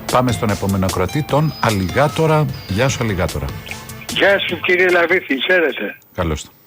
Πάμε στον επόμενο ακροατή, τον Αλιγάτορα. Γεια σου, Αλιγάτορα. Γεια σου, κύριε Λαβίθη, χαίρετε. Καλώς το.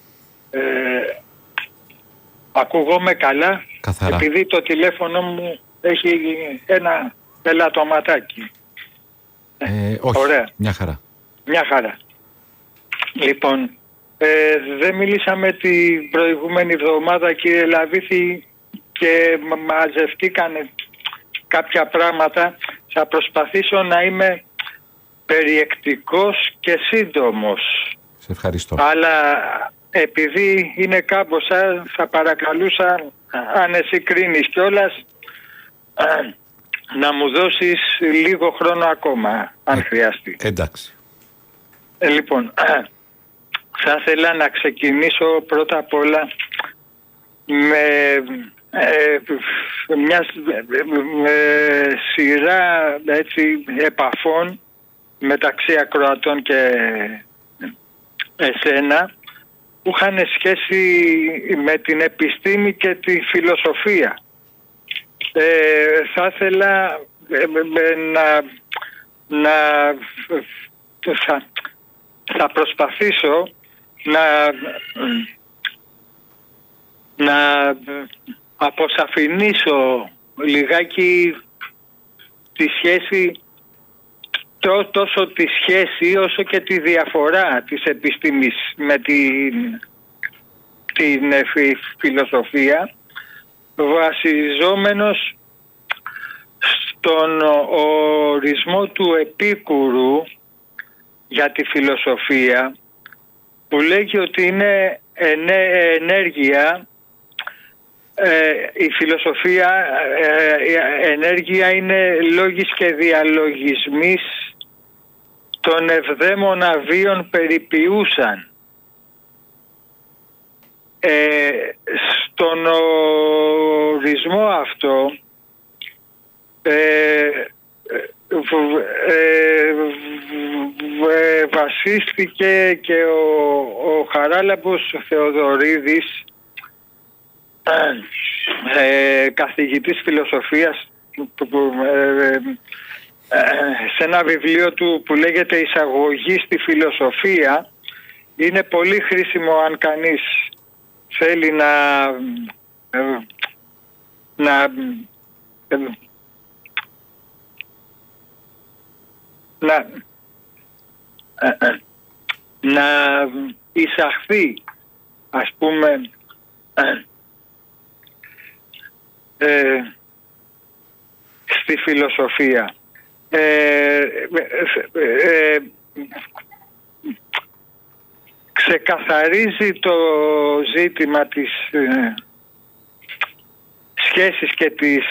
Ακούγομαι καλά. Καθαρά. Επειδή το τηλέφωνο μου έχει ένα πελατωματάκι. Όχι, ωραία. μια χαρά. Μια χαρά. Λοιπόν, δεν μιλήσαμε την προηγούμενη εβδομάδα, κύριε Λαβίθη, και μαζευτήκανε κάποια πράγματα. Θα προσπαθήσω να είμαι περιεκτικός και σύντομος. Σε ευχαριστώ. Αλλά επειδή είναι κάμποσα, θα παρακαλούσα, αν εσύ κρίνεις κιόλας, να μου δώσεις λίγο χρόνο ακόμα, αν χρειαστεί. Εντάξει. Λοιπόν, θα ήθελα να ξεκινήσω πρώτα απ' όλα με μια σειρά έτσι, επαφών μεταξύ ακροατών και εσένα που είχαν σχέση με την επιστήμη και τη φιλοσοφία. Θα ήθελα θα προσπαθήσω να αποσαφηνίσω λιγάκι τη σχέση, τόσο τη σχέση όσο και τη διαφορά της επιστήμης με την φιλοσοφία, βασιζόμενος στον ορισμό του Επίκουρου για τη φιλοσοφία, που λέγει ότι είναι ενέργεια. Η φιλοσοφία, ενέργεια είναι λόγης και διαλογισμής των ευδαίμονα βίων περιποιούσαν. Στον ορισμό αυτό βασίστηκε και ο Χαράλαμπος Θεοδωρίδης, καθηγητής φιλοσοφίας, σε ένα βιβλίο του που λέγεται «Εισαγωγή στη φιλοσοφία». Είναι πολύ χρήσιμο αν κανείς θέλει να εισαχθεί, ας πούμε, στη φιλοσοφία. Ξεκαθαρίζει το ζήτημα της σχέσης και της